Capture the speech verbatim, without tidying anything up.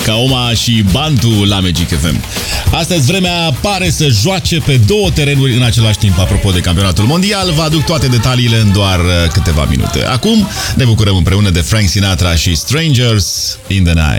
Kaoma și Bantu la Magic F M. Astăzi vremea pare să joace pe două terenuri în același timp. Apropo de campionatul mondial, vă aduc toate detaliile în doar câteva minute. Acum ne bucurăm împreună de Frank Sinatra și Strangers in the Night.